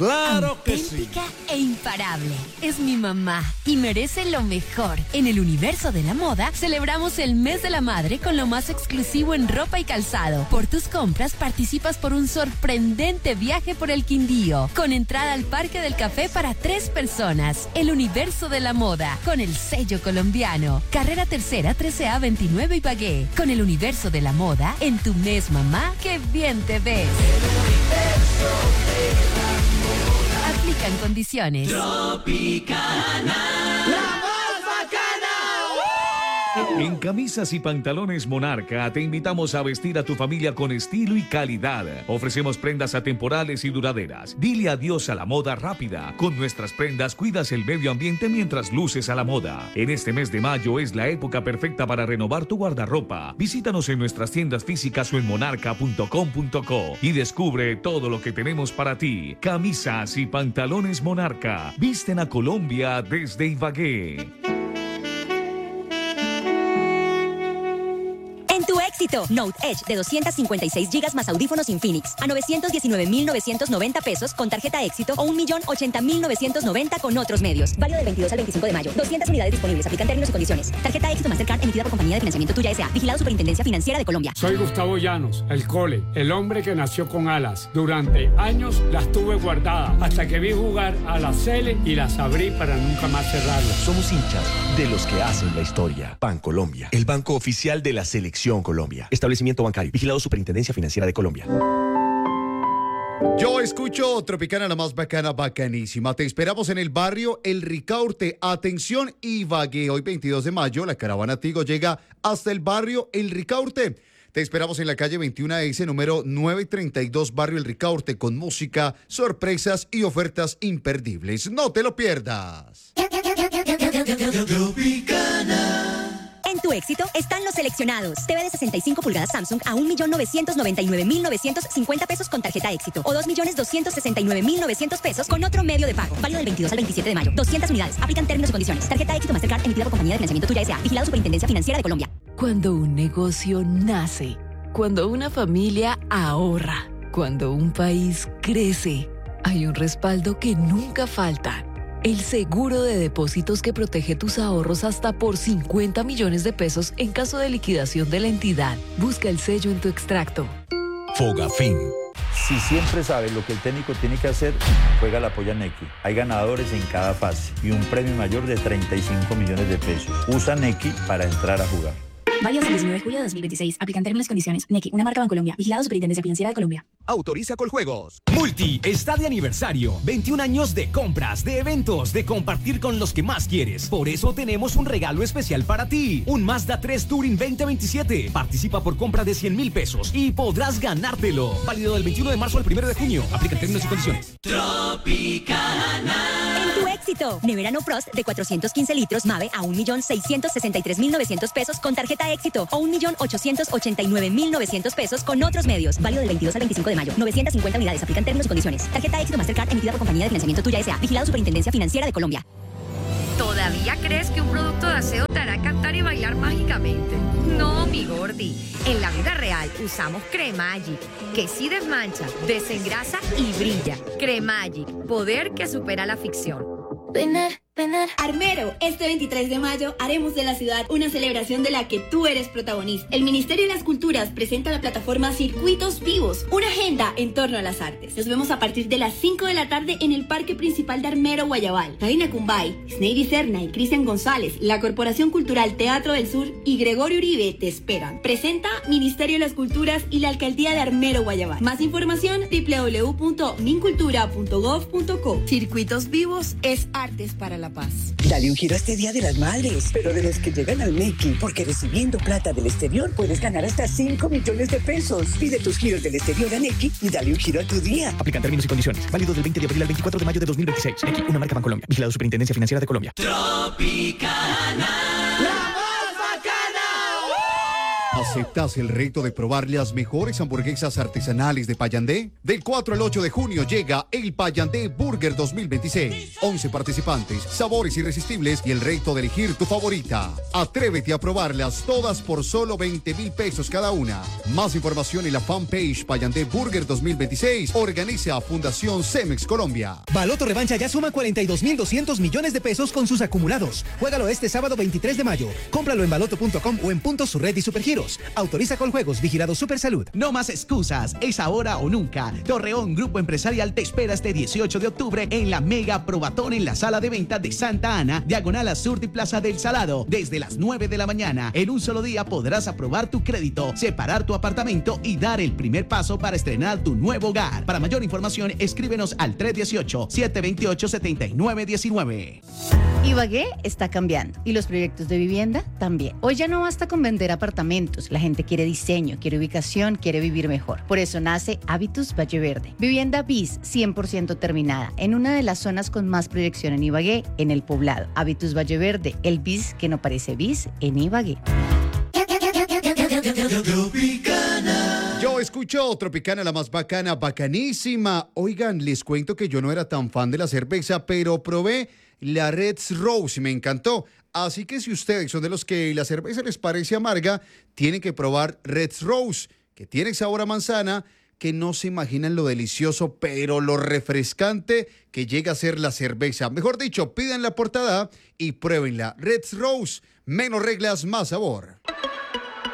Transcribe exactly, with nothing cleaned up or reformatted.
¡Claro que sí! Auténtica e imparable. Es mi mamá y merece lo mejor. En el universo de la moda, celebramos el mes de la madre con lo más exclusivo en ropa y calzado. Por tus compras, participas por un sorprendente viaje por el Quindío, con entrada al Parque del Café para tres personas. El universo de la moda, con el sello colombiano. Carrera Tercera, trece A veintinueve Ibagué. Con el universo de la moda, en tu mes, mamá, ¡qué bien te ves! Aplican condiciones. Tropicana, la más bacana. En Camisas y Pantalones Monarca te invitamos a vestir a tu familia con estilo y calidad. Ofrecemos prendas atemporales y duraderas. Dile adiós a la moda rápida. Con nuestras prendas cuidas el medio ambiente mientras luces a la moda. En este mes de mayo es la época perfecta para renovar tu guardarropa. Visítanos en nuestras tiendas físicas o en monarca punto com punto co y descubre todo lo que tenemos para ti. Camisas y Pantalones Monarca. Visten a Colombia desde Ibagué. Tu éxito. Note Edge de doscientos cincuenta y seis gigas más audífonos Infinix a novecientos diecinueve mil novecientos noventa pesos con tarjeta éxito o un millón ochenta mil novecientos noventa con otros medios. Válido del veintidós al veinticinco de mayo. doscientas unidades disponibles. Aplican términos y condiciones. Tarjeta éxito Mastercard emitida por Compañía de Financiamiento Tuya S A. Vigilado Superintendencia Financiera de Colombia. Soy Gustavo Llanos, el Cole, el hombre que nació con alas. Durante años las tuve guardadas hasta que vi jugar a la Cele y las abrí para nunca más cerrarlas. Somos hinchas de los que hacen la historia. Bancolombia, el banco oficial de la Selección Colombia. Establecimiento bancario. Vigilado Superintendencia Financiera de Colombia. Yo escucho Tropicana, la más bacana, bacanísima. Te esperamos en el barrio El Ricaurte. Atención, Ibagué. Hoy veintidós de mayo, la caravana Tigo llega hasta el barrio El Ricaurte. Te esperamos en la calle veintiuno S, número novecientos treinta y dos, barrio El Ricaurte, con música, sorpresas y ofertas imperdibles. No te lo pierdas. Tropicana. En tu éxito están los seleccionados. T V de sesenta y cinco pulgadas Samsung a un millón novecientos noventa y nueve mil novecientos cincuenta pesos con tarjeta éxito o dos millones doscientos sesenta y nueve mil novecientos pesos con otro medio de pago. Válido del veintidós al veintisiete de mayo. doscientas unidades. Aplican términos y condiciones. Tarjeta éxito Mastercard emitida por Compañía de Financiamiento Tuya S A. Vigilado Superintendencia Financiera de Colombia. Cuando un negocio nace, cuando una familia ahorra, cuando un país crece, hay un respaldo que nunca falta. El seguro de depósitos que protege tus ahorros hasta por cincuenta millones de pesos en caso de liquidación de la entidad. Busca el sello en tu extracto. Fogafín. Si siempre sabes lo que el técnico tiene que hacer, juega la polla Nequi. Hay ganadores en cada fase y un premio mayor de treinta y cinco millones de pesos. Usa Nequi para entrar a jugar. Válido el diecinueve de julio de dos mil veintiséis. Aplican términos y condiciones. Nequi, una marca Bancolombia. Vigilado Superintendencia Financiera de Colombia. Autoriza Coljuegos. Multi está de aniversario. veintiún años de compras, de eventos, de compartir con los que más quieres. Por eso tenemos un regalo especial para ti. Un Mazda tres Touring veinte veintisiete. Participa por compra de cien mil pesos y podrás ganártelo. Válido del veintiuno de marzo al primero de junio. Aplican términos y condiciones. Tropicana. En tu éxito. Nevera No Frost de cuatrocientos quince litros Mave a un millón seiscientos sesenta y tres mil novecientos pesos con tarjeta éxito o un millón ochocientos ochenta y nueve mil novecientos pesos con otros medios. Válido del veintidós al veinticinco de mayo. novecientas cincuenta unidades. Aplican términos y condiciones. Tarjeta éxito Mastercard emitida por Compañía de Financiamiento Tuya S A. Vigilado Superintendencia Financiera de Colombia. ¿Todavía crees que un producto de aseo te hará cantar y bailar mágicamente? No, mi gordi. En la vida real usamos Cremagic, que sí desmancha, desengrasa y brilla. Cremagic, poder que supera la ficción. Vener, vener. Armero, este veintitrés de mayo haremos de la ciudad una celebración de la que tú eres protagonista. El Ministerio de las Culturas presenta la plataforma Circuitos Vivos, una agenda en torno a las artes. Nos vemos a partir de las cinco de la tarde en el Parque Principal de Armero, Guayabal. Karina Cumbay, Sneidy Serna y Cristian González, la Corporación Cultural Teatro del Sur y Gregorio Uribe te esperan. Presenta Ministerio de las Culturas y la Alcaldía de Armero, Guayabal. Más información doble u doble u doble u punto mincultura punto gov punto co. Circuitos Vivos es Artes para la Paz. Dale un giro a este Día de las Madres, pero de los que llegan al Nequi, porque recibiendo plata del exterior puedes ganar hasta cinco millones de pesos. Pide tus giros del exterior a Nequi y dale un giro a tu día. Aplican términos y condiciones. Válido del veinte de abril al veinticuatro de mayo de dos mil veintiséis. Nequi, una marca Bancolombia. Vigilado Superintendencia Financiera de Colombia. Tropicana. La más bacana. ¿Aceptas el reto de probar las mejores hamburguesas artesanales de Payandé? Del cuatro al ocho de junio llega el Payandé Burger dos mil veintiséis. once participantes, sabores irresistibles y el reto de elegir tu favorita. Atrévete a probarlas todas por solo veinte mil pesos cada una. Más información en la fanpage Payandé Burger dos mil veintiséis. Organiza Fundación Cemex Colombia. Baloto Revancha ya suma cuarenta y dos mil doscientos millones de pesos con sus acumulados. Juégalo este sábado veintitrés de mayo. Cómpralo en baloto punto com o en puntos su red y Supergiros. Autoriza con juegos, vigilado Supersalud. No más excusas, es ahora o nunca. Torreón Grupo Empresarial te espera este dieciocho de octubre en la Mega Probatón en la sala de ventas de Santa Ana, diagonal a Sur de Plaza del Salado, desde las nueve de la mañana. En un solo día podrás aprobar tu crédito, separar tu apartamento y dar el primer paso para estrenar tu nuevo hogar. Para mayor información, escríbenos al tres uno ocho, siete dos ocho, siete nueve uno nueve. Ibagué está cambiando y los proyectos de vivienda también. Hoy ya no basta con vender apartamentos, la gente quiere diseño, quiere ubicación, quiere vivir mejor. Por eso nace Habitus Valle Verde. Vivienda bis cien por ciento terminada en una de las zonas con más proyección en Ibagué, en el Poblado. Habitus Valle Verde, el bis que no parece bis en Ibagué. Yo escucho Tropicana, la más bacana, bacanísima. Oigan, les cuento que yo no era tan fan de la cerveza, pero probé la Red's Rose y me encantó. Así que si ustedes son de los que la cerveza les parece amarga, tienen que probar Red's Rose, que tiene sabor a manzana, que no se imaginan lo delicioso, pero lo refrescante que llega a ser la cerveza. Mejor dicho, pidan la portada y pruébenla. Red's Rose, menos reglas, más sabor.